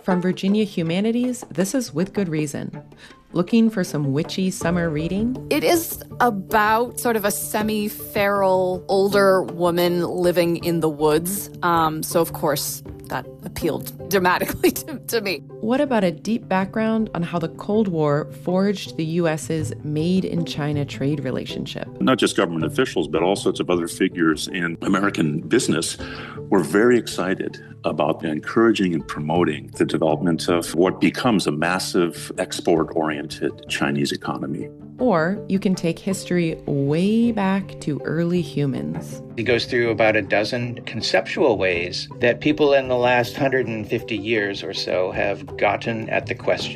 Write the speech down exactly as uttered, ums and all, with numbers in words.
From Virginia Humanities, this is With Good Reason. Looking for some witchy summer reading? It is about sort of a semi-feral older woman living in the woods. Um, so, of course, that appealed dramatically to, to me. What about a deep background on how the Cold War forged the U S's made-in-China trade relationship? Not just government officials, but all sorts of other figures in American business were very excited about encouraging and promoting the development of what becomes a massive export-oriented Chinese economy. Or you can take history way back to early humans. He goes through about a dozen conceptual ways that people in the last one hundred fifty years or so have gotten at the question